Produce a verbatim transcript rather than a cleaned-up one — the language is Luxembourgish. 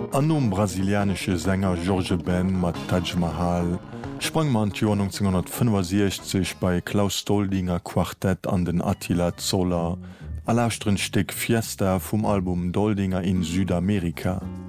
An um brasilianische Sänger Jorge Ben mat Taj Mahal sprang man Joer neunzehnhundertfünfundsechzig bei Klaus Stoldinger Quartett an den Attila Zoller, a lauschtren Steck Fiesta vum Album Doldinger in Südamerika.